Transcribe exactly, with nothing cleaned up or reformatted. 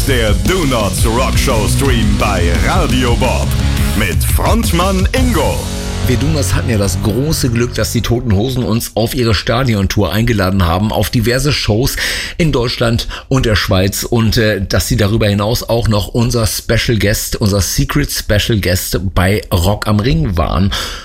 ist der Do Not Rock Show Stream bei Radio Bob mit Frontmann Ingo. Wir Donuts hatten ja das große Glück, dass die Toten Hosen uns auf ihre Stadiontour eingeladen haben, auf diverse Shows in Deutschland und der Schweiz und äh, dass sie darüber hinaus auch noch unser Special Guest, unser Secret Special Guest bei Rock am Ring waren.